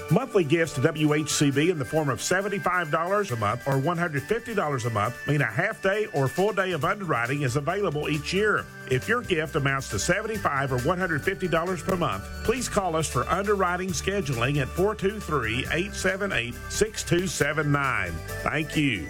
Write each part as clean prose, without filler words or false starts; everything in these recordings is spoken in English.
Monthly gifts to WHCB in the form of $75 a month or $150 a month mean a half day or full day of underwriting is available each year. If your gift amounts to $75 or $150 per month, please call us for underwriting scheduling at 423-878-6279. Thank you.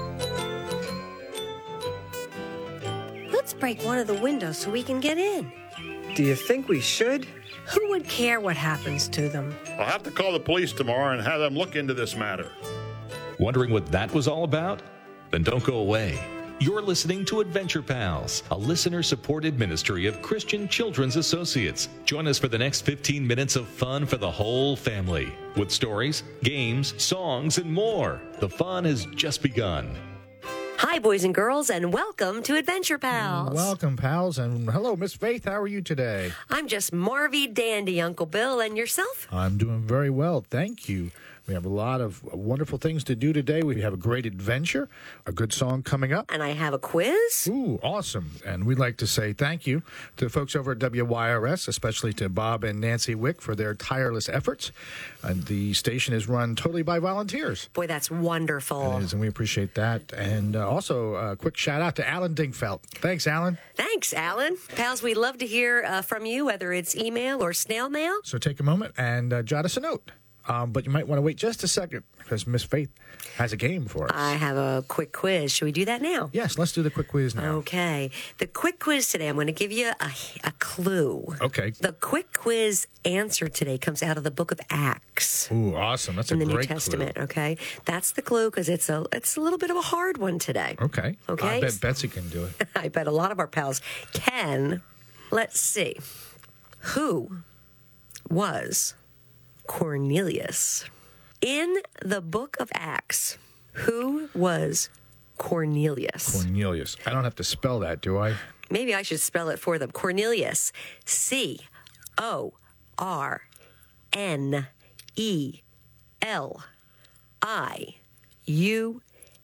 Let's break one of the windows so we can get in. Do you think we should? Who would care what happens to them? I'll have to call the police tomorrow and have them look into this matter. Wondering what that was all about? Then don't go away. You're listening to Adventure Pals, a listener-supported ministry of Christian Children's Associates. Join us for the next 15 minutes of fun for the whole family. With stories, games, songs, and more. The fun has just begun. Hi, boys and girls, and welcome to Adventure Pals. Welcome, pals, and hello, Miss Faith. How are you today? I'm just Marvy Dandy, Uncle Bill, and yourself? I'm doing very well, thank you. We have a lot of wonderful things to do today. We have a great adventure, a good song coming up. And I have a quiz. Ooh, awesome. And we'd like to say thank you to the folks over at WYRS, especially to Bob and Nancy Wick for their tireless efforts. And the station is run totally by volunteers. Boy, that's wonderful. It is, and we appreciate that. And also a quick shout out to Alan Dingfelt. Thanks, Alan. Thanks, Alan. Pals, we'd love to hear from you, whether it's email or snail mail. So take a moment and jot us a note. But you might want to wait just a second because Miss Faith has a game for us. I have a quick quiz. Should we do that now? Yes, let's do the quick quiz now. Okay. The quick quiz today, I'm going to give you a clue. Okay. The quick quiz answer today comes out of the book of Acts. Ooh, awesome. That's a great clue. In the New Testament, okay? That's the clue because it's a little bit of a hard one today. Okay. Okay? I bet Betsy can do it. I bet a lot of our pals can. Let's see. Who was Cornelius? In the book of Acts, who was Cornelius? Cornelius. I don't have to spell that, do I? Maybe I should spell it for them. Cornelius. Cornelius.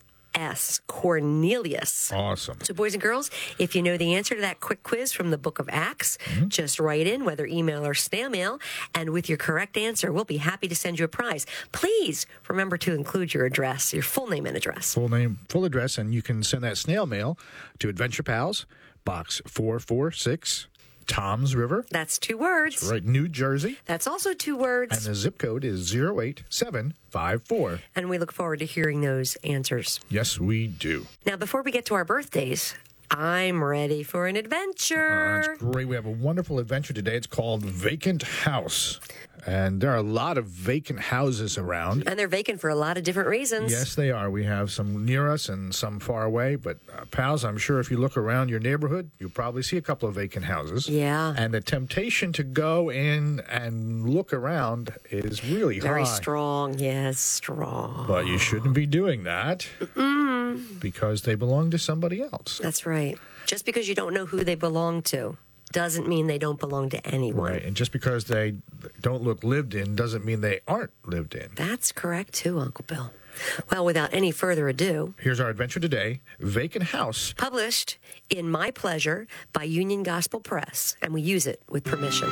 Cornelius. Awesome. So, boys and girls, if you know the answer to that quick quiz from the book of Acts, just write in, whether email or snail mail, and with your correct answer, we'll be happy to send you a prize. Please remember to include your address, your full name and address. Full name, full address, and you can send that snail mail to Adventure Pals, Box 446, Toms River. That's 2 words. That's right, New Jersey. That's also 2 words. And the zip code is 08754. And we look forward to hearing those answers. Yes, we do. Now, before we get to our birthdays, I'm ready for an adventure. That's great. We have a wonderful adventure today. It's called Vacant House. And there are a lot of vacant houses around. And they're vacant for a lot of different reasons. Yes, they are. We have some near us and some far away. But, pals, I'm sure if you look around your neighborhood, you'll probably see a couple of vacant houses. Yeah. And the temptation to go in and look around is really high. Very strong. Yes, strong. But you shouldn't be doing that because they belong to somebody else. That's right. Just because you don't know who they belong to doesn't mean they don't belong to anyone. Right, and just because they don't look lived in doesn't mean they aren't lived in. That's correct, too, Uncle Bill. Well, without any further ado, here's our adventure today, Vacant House. Published in my pleasure by Union Gospel Press, and we use it with permission.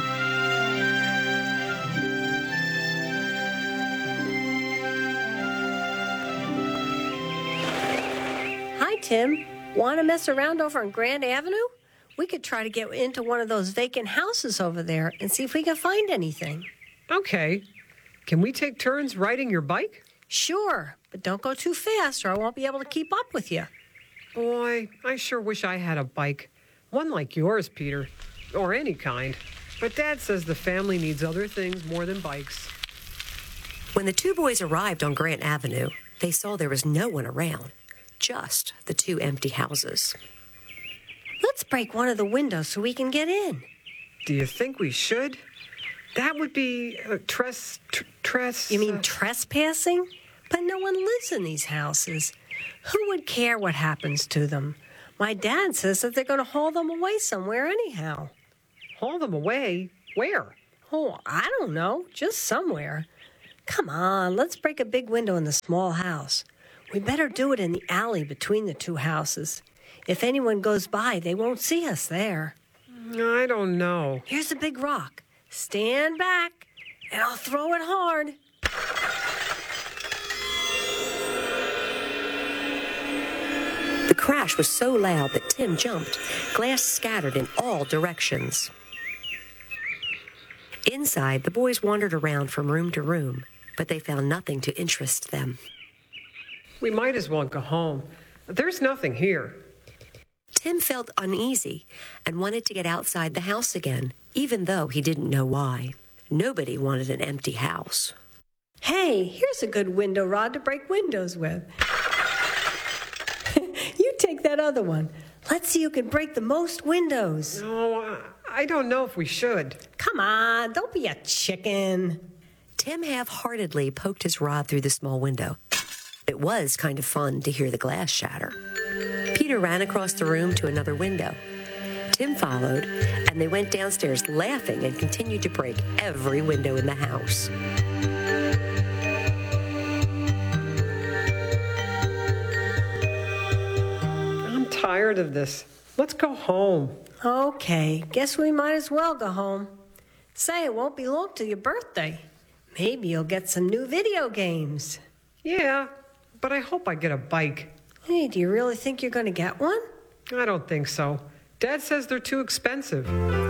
Hi, Tim. Want to mess around over on Grand Avenue? We could try to get into one of those vacant houses over there and see if we can find anything. Okay. Can we take turns riding your bike? Sure, but don't go too fast or I won't be able to keep up with you. Boy, I sure wish I had a bike. One like yours, Peter. Or any kind. But Dad says the family needs other things more than bikes. When the 2 boys arrived on Grant Avenue, they saw there was no one around. Just the 2 empty houses. Let's break one of the windows so we can get in. Do you think we should? That would be You mean trespassing? But no one lives in these houses. Who would care what happens to them? My dad says that they're going to haul them away somewhere anyhow. Haul them away? Where? Oh, I don't know. Just somewhere. Come on, let's break a big window in the small house. We better do it in the alley between the 2 houses. If anyone goes by, they won't see us there. I don't know. Here's a big rock. Stand back, and I'll throw it hard. crash was so loud that Tim jumped. Glass scattered in all directions. Inside, the boys wandered around from room to room, but they found nothing to interest them. We might as well go home. There's nothing here. Tim felt uneasy and wanted to get outside the house again, even though he didn't know why. Nobody wanted an empty house. Hey, here's a good window rod to break windows with. You take that other one. Let's see who can break the most windows. No, I don't know if we should. Come on, don't be a chicken. Tim half-heartedly poked his rod through the small window. It was kind of fun to hear the glass shatter. Peter ran across the room to another window. Tim followed, and they went downstairs laughing and continued to break every window in the house. I'm tired of this. Let's go home. Okay, guess we might as well go home. Say, it won't be long till your birthday. Maybe you'll get some new video games. Yeah, but I hope I get a bike. Hey, do you really think you're going to get one? I don't think so. Dad says they're too expensive.